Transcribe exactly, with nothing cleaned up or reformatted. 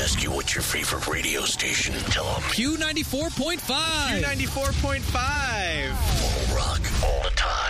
ask you what's your favorite radio station, tell them Q ninety-four point five. Q ninety-four point five. Rock all the time.